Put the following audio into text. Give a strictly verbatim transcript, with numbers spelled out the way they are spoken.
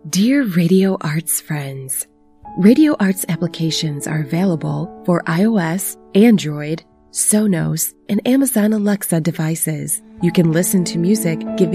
Dear Radio Arts friends, Radio Arts applications are available for iOS, Android, Sonos, and Amazon Alexa devices. You can listen to music giving